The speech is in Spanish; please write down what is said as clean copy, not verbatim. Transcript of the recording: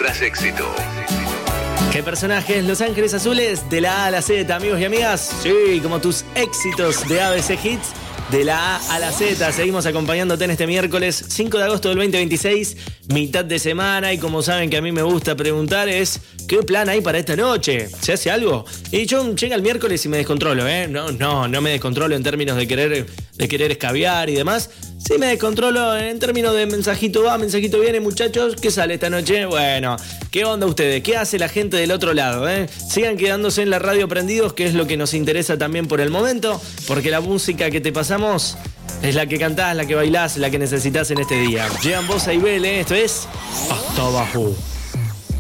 tras éxito. ¿Qué personajes? Los Ángeles Azules de la A a la Z, amigos y amigas. Sí, como tus éxitos de ABC Hits. De la A a la Z, seguimos acompañándote en este miércoles 5 de agosto del 2026, mitad de semana, y como saben que a mí me gusta preguntar es, ¿qué plan hay para esta noche? ¿Se hace algo? Y yo llega el miércoles y me descontrolo, ¿eh? No me descontrolo en términos de querer escabiar y demás. Sí me descontrolo en términos de mensajito va, mensajito viene, muchachos, ¿qué sale esta noche? Bueno, ¿qué onda ustedes? ¿Qué hace la gente del otro lado, eh? Sigan quedándose en la radio prendidos, que es lo que nos interesa también por el momento, porque la música que te pasamos es la que cantás, la que bailás, la que necesitas en este día. Llegan Bossa y Bel, esto es Hasta Abajo.